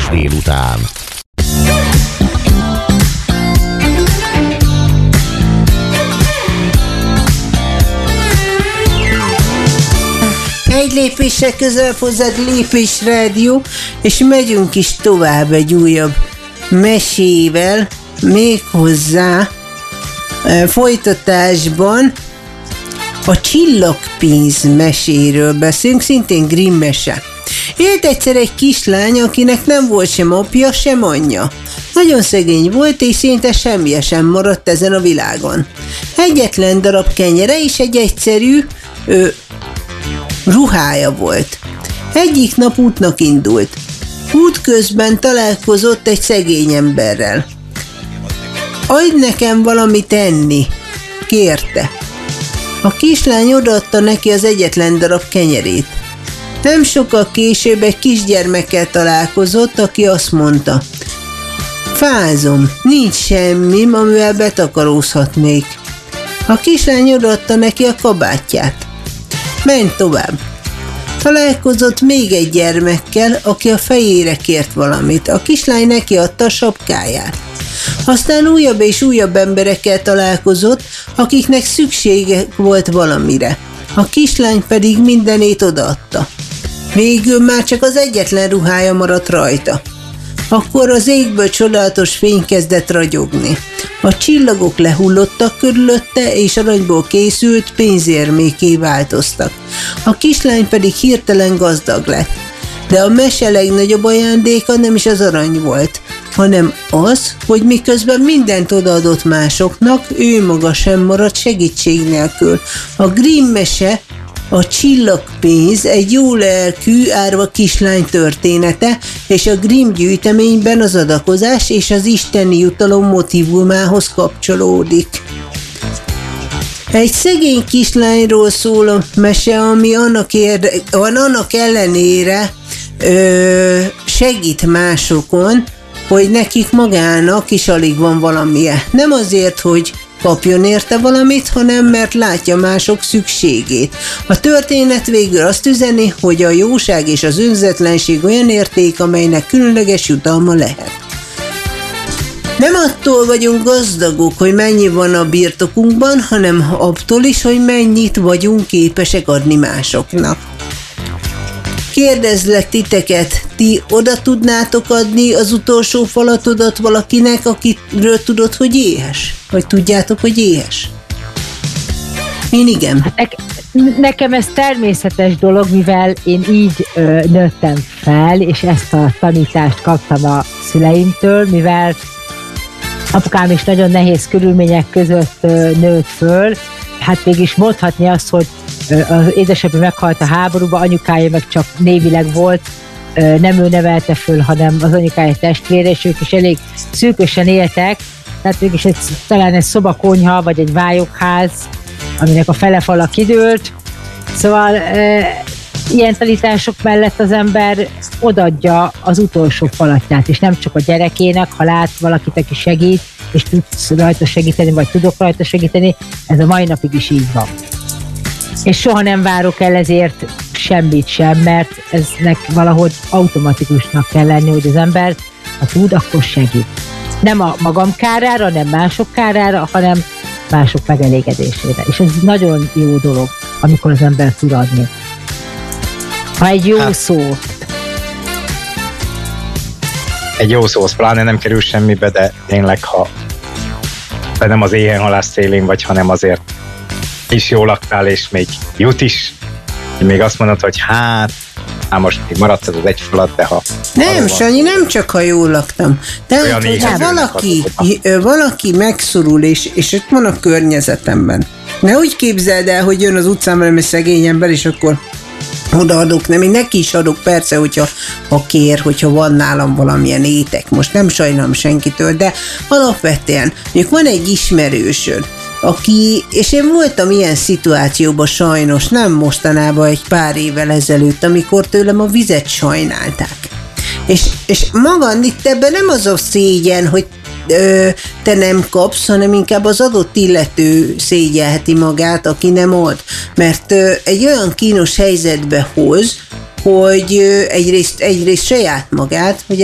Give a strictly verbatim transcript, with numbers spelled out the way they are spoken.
délután. Egy lépésre közel hozzád Lépés Rádió, és megyünk is tovább egy újabb mesével, méghozzá e, folytatásban a Csillagpénz meséről beszélünk, szintén Grimm mese. Élt egyszer egy kislány, akinek nem volt sem apja, sem anyja. Nagyon szegény volt, és szinte semmije sem maradt ezen a világon. Egyetlen darab kenyere és egy egyszerű ö, ruhája volt. Egyik nap útnak indult. Útközben találkozott egy szegény emberrel. Adj nekem valamit enni, kérte. A kislány odaadta neki az egyetlen darab kenyerét. Nem sokkal később egy kisgyermekkel találkozott, aki azt mondta: fázom, nincs semmim, amivel betakarózhatnék. A kislány odaadta neki a kabátját. Menj tovább. Találkozott még egy gyermekkel, aki a fejére kért valamit. A kislány neki adta a sapkáját. Aztán újabb és újabb emberekkel találkozott, akiknek szüksége volt valamire. A kislány pedig mindenét odaadta. Végül már csak az egyetlen ruhája maradt rajta. Akkor az égből csodálatos fény kezdett ragyogni. A csillagok lehullottak körülötte, és aranyból készült pénzérmékké változtak. A kislány pedig hirtelen gazdag lett. De a mese legnagyobb ajándéka nem is az arany volt, hanem az, hogy miközben mindent odaadott másoknak, ő maga sem maradt segítség nélkül. A Grimm mese, a Csillagpénz egy jó lelkű, árva kislány története, és a Grimm gyűjteményben az adakozás és az isteni jutalom motivumához kapcsolódik. Egy szegény kislányról szól a mese, ami annak, érde, annak ellenére ö, segít másokon, hogy nekik magának is alig van valamije. Nem azért, hogy kapjon érte valamit, hanem mert látja mások szükségét. A történet végül azt üzeni, hogy a jóság és az önzetlenség olyan érték, amelynek különleges jutalma lehet. Nem attól vagyunk gazdagok, hogy mennyi van a birtokunkban, hanem attól is, hogy mennyit vagyunk képesek adni másoknak. Kérdezlek titeket, ti oda tudnátok adni az utolsó falatodat valakinek, akiről tudod, hogy éhes? Vagy tudjátok, hogy éhes? Én igen. Hát ne- nekem ez természetes dolog, mivel én így ö, nőttem fel, és ezt a tanítást kaptam a szüleimtől, mivel apukám is nagyon nehéz körülmények között ö, nőtt föl. Hát mégis mondhatni azt, hogy az édesapja meghalt a háborúban, anyukája meg csak névileg volt, nem ő nevelte föl, hanem az anyukája testvére, és ők is elég szűkösen éltek, tehát mégis egy, talán egy szobakonyha, vagy egy vályokház, aminek a fele fala kidőlt. Szóval e, ilyen tanítások mellett az ember odaadja az utolsó falatját, és nem csak a gyerekének, ha lát valakit, aki segít, és tudsz rajta segíteni, vagy tudok rajta segíteni, ez a mai napig is így van. És soha nem várok el ezért semmit sem, mert eznek valahogy automatikusnak kell lenni, hogy az ember, ha tud, akkor segít. Nem a magam kárára, nem mások kárára, hanem mások megelégedésére. És ez nagyon jó dolog, amikor az ember tud adni. Ha egy jó hát, szó. Egy jó szó, az pláne nem kerül semmibe, de tényleg, ha de nem az éhenhalás szélén vagy, hanem azért is jól laktál, és még jut is, még azt mondod, hogy hát, hát most még maradt ez az egy falat, de ha... Nem, Sanyi, nem csak ha jól laktam. Tehát, hogyha valaki, valaki megszorul, és, és itt van a környezetemben. Ne úgy képzeld el, hogy jön az utcán valami szegény ember, és akkor odaadok, nem, én neki is adok persze, hogyha ha kér, hogyha van nálam valamilyen étek. Most nem sajnálom senkitől, de alapvetően, mondjuk van egy ismerősöd, aki, és én voltam ilyen szituációban sajnos, nem mostanában, egy pár évvel ezelőtt, amikor tőlem a vizet sajnálták. És, és maga itt ebben nem az a szégyen, hogy ö, te nem kapsz, hanem inkább az adott illető szégyelheti magát, aki nem ad. Mert ö, egy olyan kínos helyzetbe hoz, hogy ö, egyrészt, egyrészt saját magát, hogy